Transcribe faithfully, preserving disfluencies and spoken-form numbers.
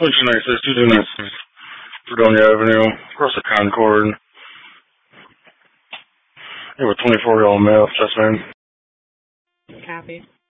twenty-two ninety-six, twenty-two ninety-six, Fredonia Avenue, across the Concord. You have a twenty-four year old male, chest pain. Copy.